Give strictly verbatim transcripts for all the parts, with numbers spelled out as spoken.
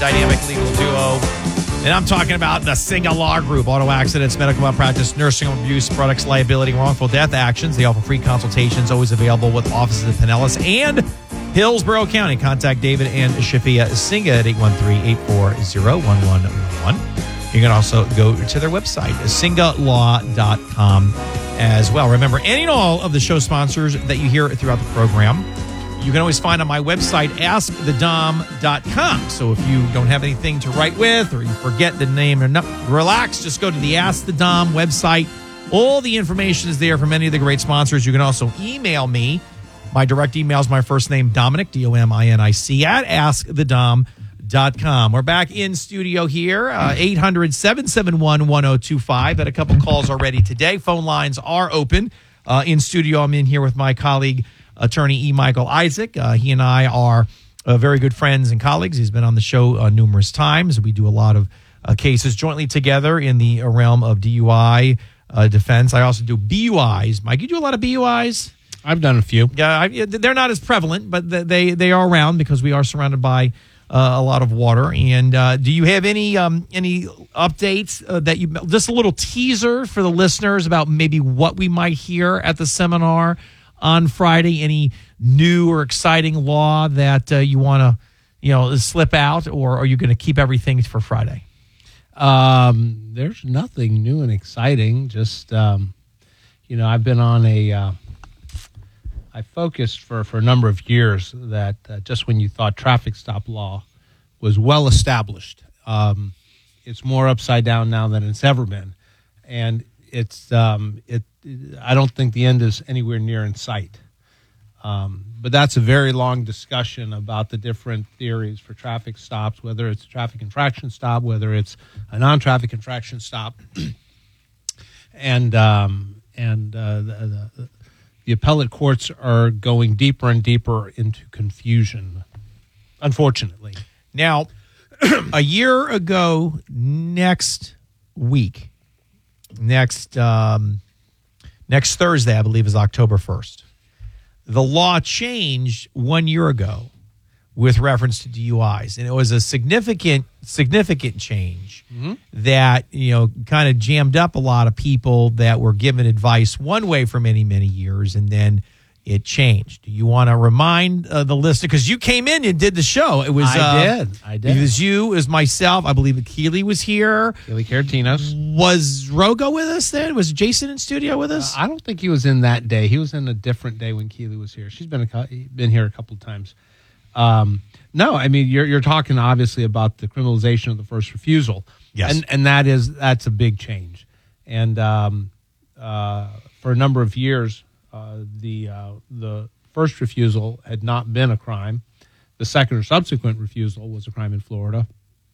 Dynamic legal duo. And I'm talking about the Singa Law Group. Auto accidents, medical malpractice, nursing home abuse, products liability, wrongful death actions. They offer free consultations, always available with offices in Pinellas and Hillsborough County. Contact David and Shafia Singa at eight one three, eight four zero, one one one one. You can also go to their website, singa law dot com as well. Remember, any and all of the show sponsors that you hear throughout the program, you can always find on my website, ask the dom dot com. So if you don't have anything to write with or you forget the name, or no, relax, just go to the Ask the Dom website. All the information is there from many of the great sponsors. You can also email me. My direct email is my first name, Dominic, D O M I N I C, at ask the dom dot com. We're back in studio here, uh, eight hundred, seven seven one, one oh two five. Had a couple calls already today. Phone lines are open. Uh, in studio, I'm in here with my colleague, Attorney E. Michael Isaac. Uh, he and I are uh, very good friends and colleagues. He's been on the show uh, numerous times. We do a lot of uh, cases jointly together in the realm of D U I uh, defense. I also do B U Is. Mike, you do a lot of B U Is? I've done a few. Yeah, I, they're not as prevalent, but they they are around because we are surrounded by uh, a lot of water. And uh, do you have any um, any updates uh, that you just a little teaser for the listeners about maybe what we might hear at the seminar on Friday? Any new or exciting law that uh, you want to, you know, slip out, or are you going to keep everything for Friday? Um, there's nothing new and exciting. Just, um, you know, I've been on a, uh, I focused for, for a number of years that uh, just when you thought traffic stop law was well established, um, it's more upside down now than it's ever been. And it's, um, it, I don't think the end is anywhere near in sight. Um, but that's a very long discussion about the different theories for traffic stops, whether it's a traffic infraction stop, whether it's a non-traffic infraction stop. and um, and uh, the, the, the appellate courts are going deeper and deeper into confusion, unfortunately. Now, a year ago next week, next um, next Thursday, I believe, is October first. The law changed one year ago with reference to D U Is, and it was a significant, significant change mm-hmm. that, you know, kind of jammed up a lot of people that were given advice one way for many, many years, and then it changed. Do you want to remind uh, the listener, because you came in and did the show? It was I uh, did. I did. It was you, it was myself. I believe Keely was here. Keely Caratinos. Was Rogo with us then? Was Jason in studio with us? Uh, I don't think he was in that day. He was in a different day when Keely was here. She's been a, been here a couple of times. Um, no, I mean, you're you're talking obviously about the criminalization of the first refusal. Yes. And and that is that's a big change. And um, uh, for a number of years, uh, the uh, the first refusal had not been a crime. The second or subsequent refusal was a crime in Florida.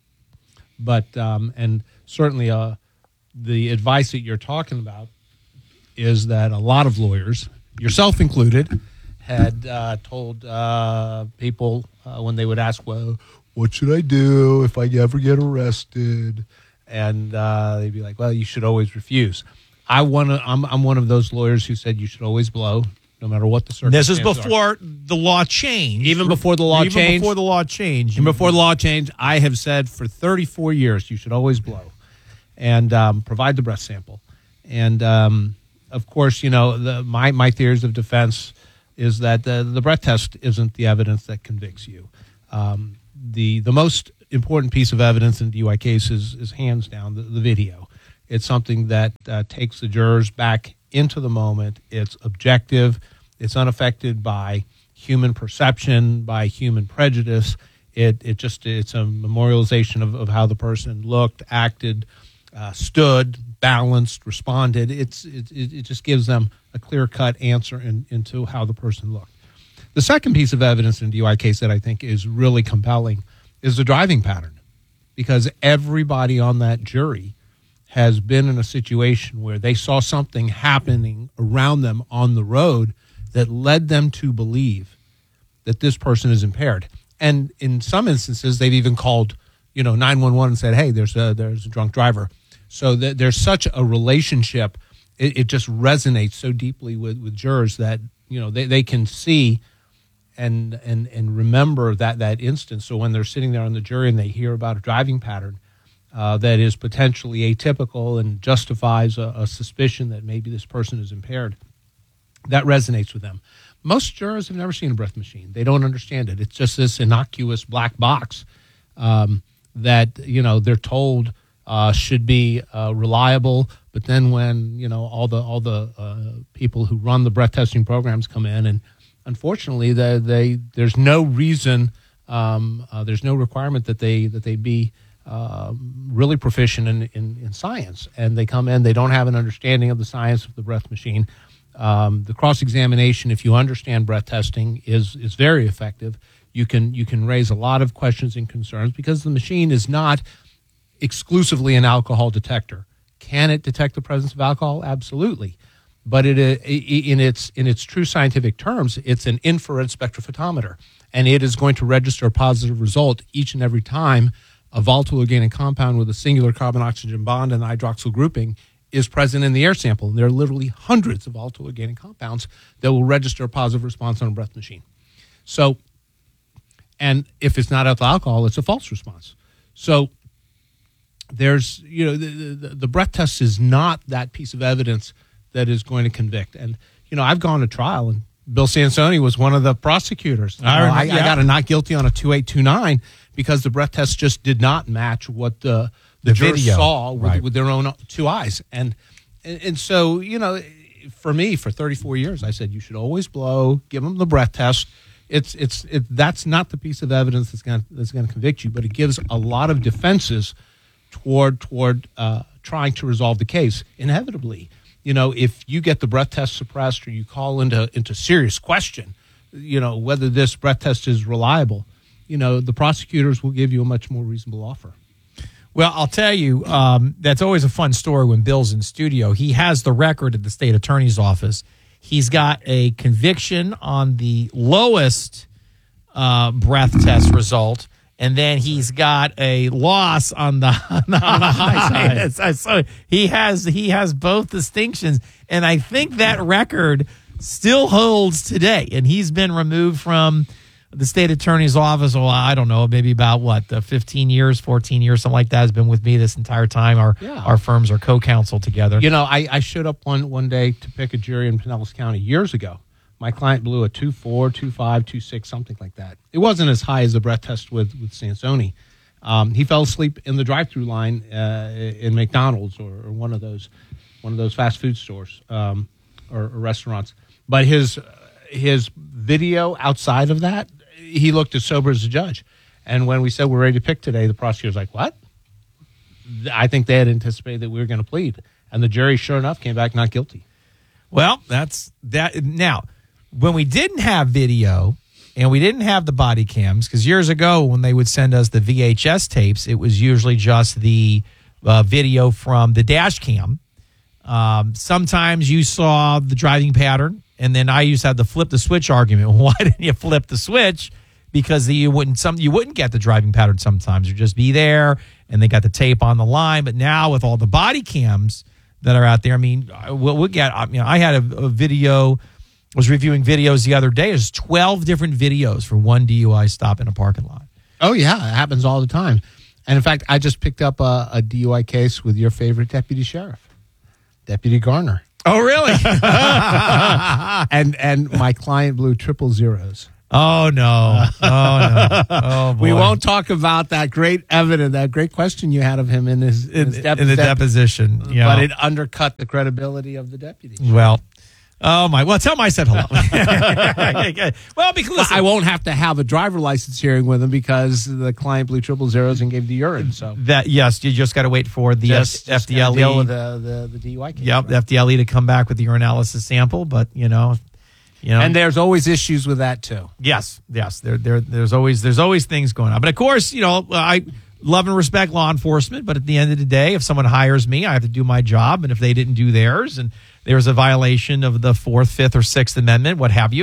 But um, and certainly uh, the advice that you're talking about is that a lot of lawyers, yourself included, had uh, told uh, people uh, when they would ask, well, what should I do if I ever get arrested? And uh, they'd be like, well, you should always refuse. I wanna, I'm, I'm one of those lawyers who said you should always blow, no matter what the circumstances This is before are. the law changed. Even before the law Even changed. Even before the law changed. And before the law changed, I have said for thirty-four years, you should always blow and um, provide the breath sample. And, um, of course, you know, the, my, my theories of defense is that the, the breath test isn't the evidence that convicts you. Um, the the most important piece of evidence in D U I cases is hands down the, the video. It's something that uh, takes the jurors back into the moment. It's objective. It's unaffected by human perception, by human prejudice. It it just it's a memorialization of, of how the person looked, acted, uh, stood, balanced, responded. It's it, it just gives them a clear-cut answer in, into how the person looked. The second piece of evidence in a D U I case that I think is really compelling is the driving pattern, because everybody on that jury has been in a situation where they saw something happening around them on the road that led them to believe that this person is impaired. And in some instances, they've even called, you know, nine one one and said, hey, there's a, there's a drunk driver. So th- there's such a relationship. It, it just resonates so deeply with, with jurors that, you know, they, they can see and and and remember that that instance. So when they're sitting there on the jury and they hear about a driving pattern uh, that is potentially atypical and justifies a, a suspicion that maybe this person is impaired, that resonates with them. Most jurors have never seen a breath machine. They don't understand it. It's just this innocuous black box um, that, you know, they're told uh, should be uh, reliable. But then when, you know, all the all the uh, people who run the breath testing programs come in, and unfortunately, they, they there's no reason, um, uh, there's no requirement that they that they be uh, really proficient in, in, in science. And they come in, they don't have an understanding of the science of the breath machine. Um, the cross-examination, if you understand breath testing, is is very effective. You can you can raise a lot of questions and concerns because the machine is not exclusively an alcohol detector. Can it detect the presence of alcohol? Absolutely, but it in its in its true scientific terms, it's an infrared spectrophotometer, and it is going to register a positive result each and every time a volatile organic compound with a singular carbon-oxygen bond and hydroxyl grouping is present in the air sample. And there are literally hundreds of volatile organic compounds that will register a positive response on a breath machine. So, and if it's not ethyl alcohol, it's a false response. So there's, you know, the, the, the breath test is not that piece of evidence that is going to convict. And, you know, I've gone to trial, and Bill Sansoni was one of the prosecutors. I, remember, I, yeah. I got a not guilty on a two eight two nine because the breath test just did not match what the the, the jurors video. saw with, right. with their own two eyes. And, and and so, you know, for me, for thirty-four years, I said, you should always blow, give them the breath test. It's it's it, that's not the piece of evidence that's going that's going to convict you, but it gives a lot of defenses toward toward uh, trying to resolve the case. Inevitably, you know, if you get the breath test suppressed or you call into into serious question, you know, whether this breath test is reliable, you know, the prosecutors will give you a much more reasonable offer. Well, I'll tell you, um, that's always a fun story when Bill's in studio. He has the record at the state attorney's office. He's got a conviction on the lowest uh, breath test result, and then he's got a loss on the on the, on the high side. So he has he has both distinctions, and I think that record still holds today. And he's been removed from the state attorney's office, well, I don't know, maybe about what, uh, fifteen years, fourteen years, something like that, has been with me this entire time. Our yeah. our firms are co-counsel together. You know, I, I showed up one, one day to pick a jury in Pinellas County years ago. My client blew a two four, two five, two six, something like that. It wasn't as high as the breath test with, with Sansoni. Um, he fell asleep in the drive-through line uh, in McDonald's or, or one of those one of those fast food stores um, or, or restaurants. But his his video outside of that, he looked as sober as a judge. And when we said we're ready to pick today, the prosecutor was like, what? I think they had anticipated that we were going to plead. And the jury, sure enough, came back not guilty. Well, that's that. Now, when we didn't have video and we didn't have the body cams, because years ago when they would send us the V H S tapes, it was usually just the uh, video from the dash cam. Um, sometimes you saw the driving pattern. And then I used to have the flip the switch argument. Why didn't you flip the switch? Because you wouldn't some you wouldn't get the driving pattern sometimes. You'd just be there, and they got the tape on the line. But now with all the body cams that are out there, I mean, we'll, we'll get. I mean, I had a, a video. Was reviewing videos the other day. There's twelve different videos for one D U I stop in a parking lot. Oh yeah, it happens all the time. And in fact, I just picked up a, a D U I case with your favorite deputy sheriff, Deputy Garner. Oh, really? and and my client blew triple zeros. Oh, no. Oh, no. Oh, boy. We won't talk about that great evidence, that great question you had of him in his, in, his dep- in the dep- deposition. Yeah. But it undercut the credibility of the deputy. Well, oh, my. Well, tell him I said hello. Well, because listen, I won't have to have a driver license hearing with him because the client blew triple zeros and gave the urine. So that yes, you just got to wait for the just, F- just FDLE. Deal with the, the, the D U I case. Yep, right? the F D L E to come back with the urinalysis sample. But, you know, you know. And there's always issues with that, too. Yes, yes. There, there, there's always there's always things going on. But, of course, you know, I love and respect law enforcement. But at the end of the day, if someone hires me, I have to do my job. And if they didn't do theirs and there's a violation of the Fourth, Fifth, or Sixth Amendment, what have you,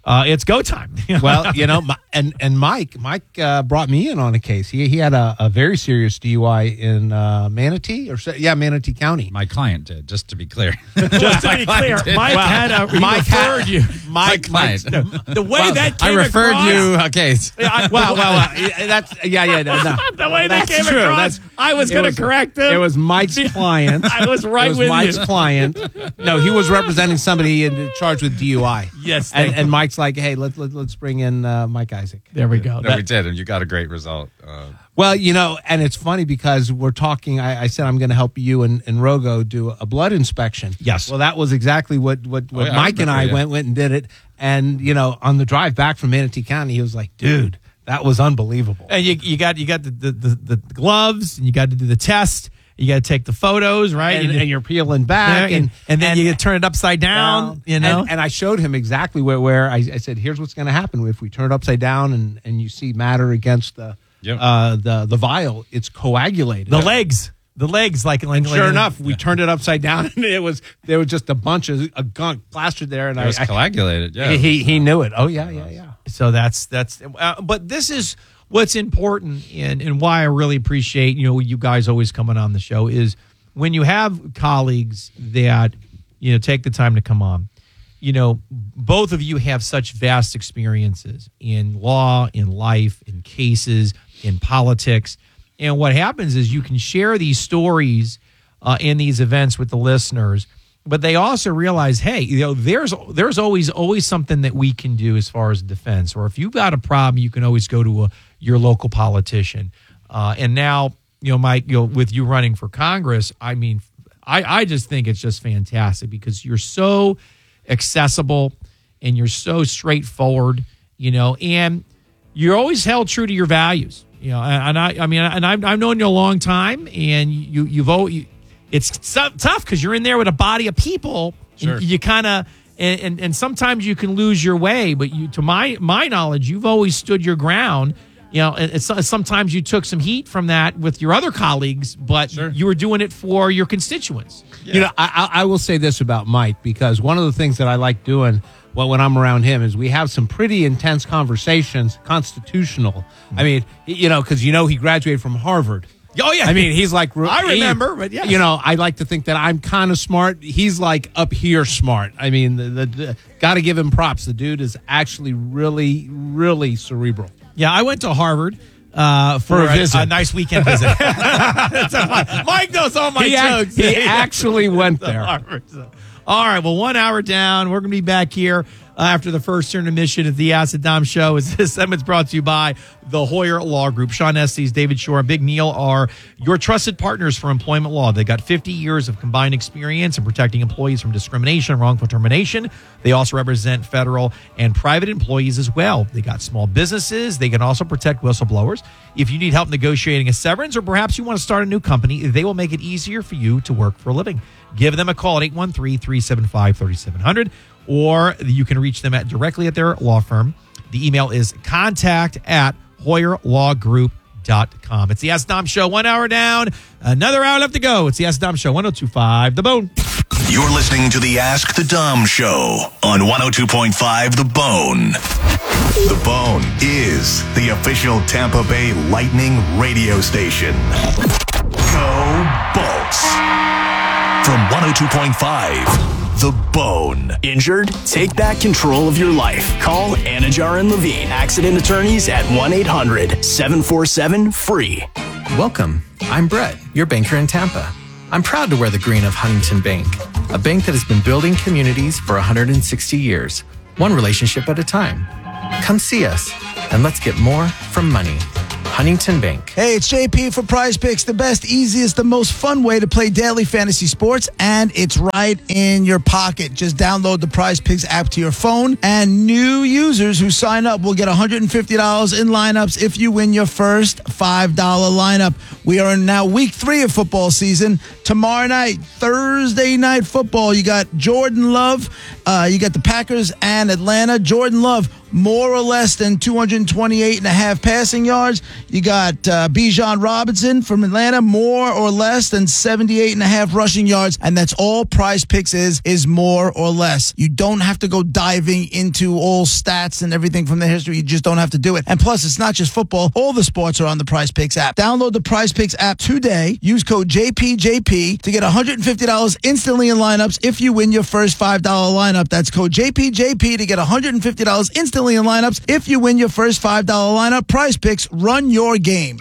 uh, it's go time. Well, you know, my, and and Mike, Mike uh, brought me in on a case. He he had a, a very serious D U I in uh, Manatee, or yeah, Manatee County. My client did, just to be clear. Just to be clear, Mike Well, had a, he Mike referred had- you. My client. The way Well, that I came referred across, you a case. I, Well, well, uh, that's yeah, yeah, no, no. the way that That's came true. across, That's- I was it going was- to correct him. It was Mike's client. I was right It was with Mike's you. client. No, he was representing somebody in charged with D U I. Yes, and, thank and Mike's like, hey, let's let, let's bring in uh, Mike Isaac. There we go. No, That- we did, and you got a great result. Uh, Well, you know, and it's funny because we're talking. I, I said I'm going to help you and, and Rogo do a blood inspection. Yes. Well, that was exactly what what, what Oh, yeah, I Mike and I remember, yeah. went went and did it. And you know, on the drive back from Manatee County, he was like, "Dude, that was unbelievable." And you, you got you got the, the, the, the gloves, and you got to do the test. You got to take the photos, right? And, You- and you're peeling back, and, and then you turn it upside down. You know, and, and I showed him exactly where, where I, I said, "Here's what's going to happen if we turn it upside down and, and you see matter against the Yep. uh, the the vial. It's coagulated." the legs, the legs, like like. And like- sure enough, we turned it upside down, and it was there was just a bunch of a gunk plastered there, and it I, was I coagulated, yeah. he he knew it. Oh yeah, yeah, yeah. So that's that's. Uh, but this is what's important, and and why I really appreciate you know you guys always coming on the show is when you have colleagues that you know take the time to come on. You know, both of you have such vast experiences in law, in life, in cases, in politics. And what happens is you can share these stories uh, in these events with the listeners, but they also realize, hey, you know, there's there's always always something that we can do as far as defense. Or if you've got a problem, you can always go to a, your local politician. Uh, and now, you know, Mike, you know, with you running for Congress, I mean, I, I just think it's just fantastic because you're so accessible and you're so straightforward, you know, and you're always held true to your values, you know. And, and I, I mean, and I've, I've known you a long time, and you, you've always, it's so, tough because you're in there with a body of people. Sure. And you kind of, and, and and sometimes you can lose your way, but you, to my my knowledge, you've always stood your ground. You know, and it's, sometimes you took some heat from that with your other colleagues, but Sure. you were doing it for your constituents. You know, I, I I will say this about Mike because one of the things that I like doing well, when I'm around him is we have some pretty intense conversations, constitutional. I mean, you know, because you know he graduated from Harvard. Oh, yeah. I mean, he's like I remember, but yeah. You know, I like to think that I'm kind of smart. He's like up here smart. I mean, the, the, the got to give him props. The dude is actually really, really cerebral. Yeah, I went to Harvard uh, for, For a a, visit. a nice weekend visit. That's a fun- Mike knows all my He, ac- jokes. he actually went there. Harvard, so. All right, well, one hour down. We're going to be back here uh, after the first intermission of the Ask the Dom Show. As this segment's brought to you by the Hoyer Law Group. Sean Estes, David Shore, and Big Neil are your trusted partners for employment law. They got fifty years of combined experience in protecting employees from discrimination and wrongful termination. They also represent federal and private employees as well. They got small businesses. They can also protect whistleblowers. If you need help negotiating a severance or perhaps you want to start a new company, they will make it easier for you to work for a living. Give them a call at eight one three, three seven five, three seven zero zero, or you can reach them at directly at their law firm. The email is contact at hoyer law group dot com. It's the Ask Dom Show. One hour down, another hour left to go. It's the Ask Dom Show, one oh two point five The Bone. You're listening to the Ask the Dom Show on one oh two point five The Bone. The Bone is the official Tampa Bay Lightning radio station. Go Bolts. From one oh two point five The Bone. Injured? Take back control of your life. Call Anajar and Levine, accident attorneys at one eight hundred, seven four seven, free. Welcome. I'm Brett, your banker in Tampa. I'm proud to wear the green of Huntington Bank, a bank that has been building communities for one hundred sixty years, one relationship at a time. Come see us, and let's get more from money. Huntington Bank. Hey, it's J P for Prize Picks, the best, easiest, the most fun way to play daily fantasy sports, and it's right in your pocket. Just download the Prize Picks app to your phone, and new users who sign up will get one hundred fifty dollars in lineups if you win your first five dollars lineup. We are in now week three of football season. Tomorrow night, Thursday night football, you got Jordan Love, uh, you got the Packers and Atlanta. Jordan Love, more or less than two hundred twenty-eight and a half passing yards. You got uh, Bijan Robinson from Atlanta, more or less than seventy-eight and a half rushing yards. And that's all Prize Picks is, is more or less. You don't have to go diving into all stats and everything from the history. You just don't have to do it. And plus, it's not just football. All the sports are on the Prize Picks app. Download the Prize Picks app today. Use code J P J P to get one hundred fifty dollars instantly in lineups if you win your first five dollars lineup. That's code J P J P to get one hundred fifty dollars instantly in lineups if you win your first five dollars lineup. Prize Picks, run your game.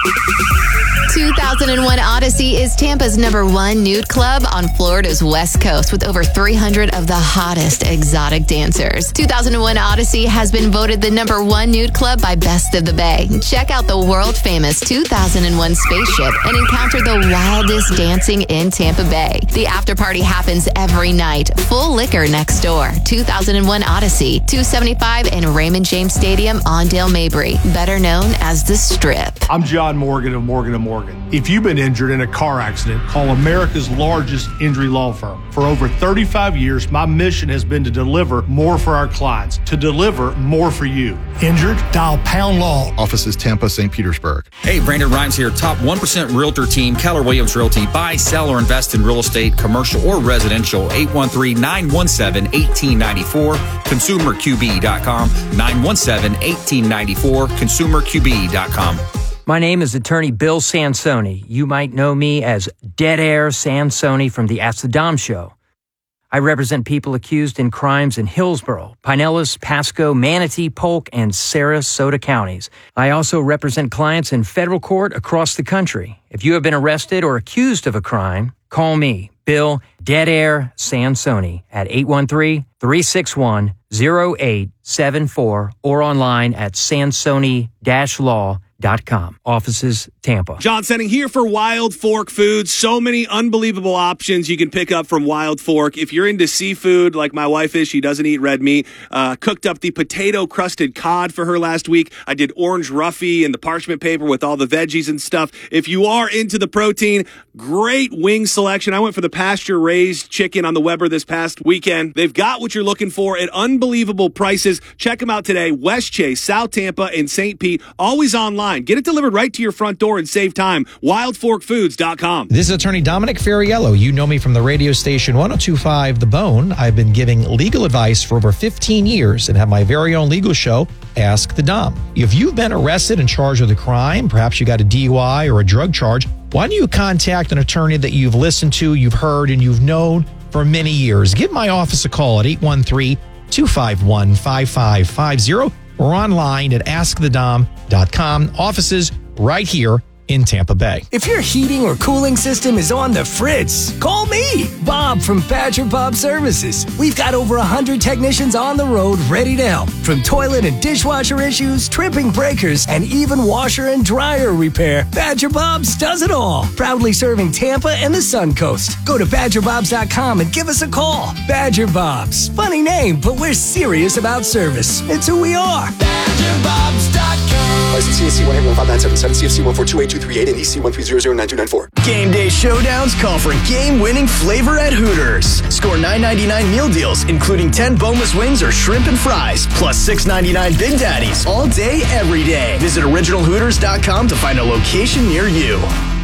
two thousand one Odyssey is Tampa's number one nude club on Florida's West Coast with over three hundred of the hottest exotic dancers. two thousand one Odyssey has been voted the number one nude club by Best of the Bay. Check out the world-famous two thousand one spaceship and encounter the wildest dancing in Tampa Bay. The after party happens every night. Full liquor next door. two thousand one Odyssey, two seventy-five in Raymond James Stadium on Dale Mabry, better known as The Strip. I'm John Morgan of Morgan and Morgan. If you've been injured in a car accident, call America's largest injury law firm. For over thirty-five years, my mission has been to deliver more for our clients, to deliver more for you. Injured? Dial Pound Law. Offices Tampa, Saint Petersburg. Hey, Brandon Rhymes here, top one percent realtor team, Keller Williams Realty. Buy, sell, or invest in real estate, commercial or residential. eight one three, nine one seven, one eight nine four, consumer q b dot com, nine one seven, one eight nine four, consumer q b dot com. My name is attorney Bill Sansoni. You might know me as Dead Air Sansoni from the Ask the Dom Show. I represent people accused in crimes in Hillsborough, Pinellas, Pasco, Manatee, Polk, and Sarasota counties. I also represent clients in federal court across the country. If you have been arrested or accused of a crime, call me, Bill Dead Air Sansoni, at eight one three, three six one, zero eight seven four or online at sansoni dash law dot com. Offices, Tampa. John Senning here for Wild Fork Foods. So many unbelievable options you can pick up from Wild Fork. If you're into seafood, like my wife is, she doesn't eat red meat. Uh, cooked up the potato-crusted cod for her last week. I did orange roughy and the parchment paper with all the veggies and stuff. If you are into the protein, great wing selection. I went for the pasture-raised chicken on the Weber this past weekend. They've got what you're looking for at unbelievable prices. Check them out today. West Chase, South Tampa, and Saint Pete. Always online. Get it delivered right to your front door and save time. wild fork foods dot com. This is attorney Dominic Ferriello. You know me from the radio station one oh two point five The Bone. I've been giving legal advice for over fifteen years and have my very own legal show, Ask the Dom. If you've been arrested and charged with a crime, perhaps you got a D U I or a drug charge, why don't you contact an attorney that you've listened to, you've heard, and you've known for many years? Give my office a call at eight one three, two five one, five five five zero or online at ask the dom dot com. Offices right here in Tampa Bay. If your heating or cooling system is on the fritz, call me, Bob from Badger Bob Services. We've got over one hundred technicians on the road ready to help. From toilet and dishwasher issues, tripping breakers, and even washer and dryer repair, Badger Bob's does it all. Proudly serving Tampa and the Sun Coast. Go to badger bobs dot com and give us a call. Badger Bob's. Funny name, but we're serious about service. It's who we are. badger bobs dot com. License C S C one eight one five nine seven seven, C F C one four two eight two three eight, and E C one three zero zero nine two nine four. Game day showdowns call for game-winning flavor at Hooters. Score nine ninety-nine meal deals, including ten boneless wings or shrimp and fries, plus six ninety-nine Big Daddies, all day, every day. Visit original hooters dot com to find a location near you.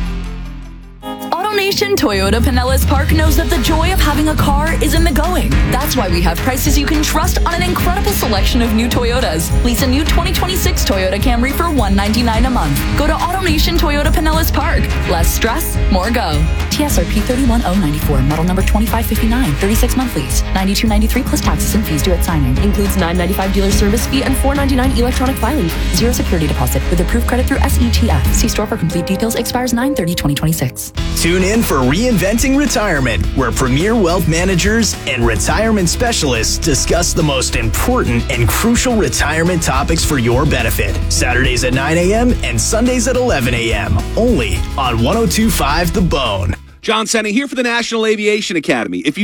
AutoNation Toyota Pinellas Park knows that the joy of having a car is in the going. That's why we have prices you can trust on an incredible selection of new Toyotas. Lease a new twenty twenty-six Toyota Camry for one hundred ninety-nine dollars a month. Go to AutoNation Toyota Pinellas Park. Less stress, more go. T S R P three one zero nine four, model number twenty-five fifty-nine, thirty-six month lease, ninety-two ninety-three plus taxes and fees due at signing. Includes nine ninety-five dealer service fee and four ninety-nine electronic filing. Zero security deposit with approved credit through S E T F. See store for complete details. Expires nine thirty twenty twenty-six. Tune in for Reinventing Retirement, where premier wealth managers and retirement specialists discuss the most important and crucial retirement topics for your benefit. Saturdays at nine a.m. and Sundays at eleven a.m. Only on one oh two point five The Bone. John Senning here for the National Aviation Academy. If you